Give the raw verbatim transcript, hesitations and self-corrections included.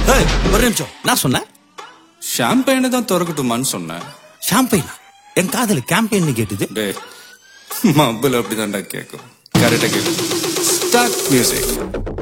ஏய், ஒரு நிமிஷம். நான் சொன்னேன் ஷாம்பெயினை தான் திறக்கட்டுமான்னு சொன்னேன். ஷாம்பெயினா? என் காதல கேம்பெயின் கேட்டுது. டே மப்பிள் அப்படிதான்டா கேட்கும். கரெக்டா கேட்கும். Start music.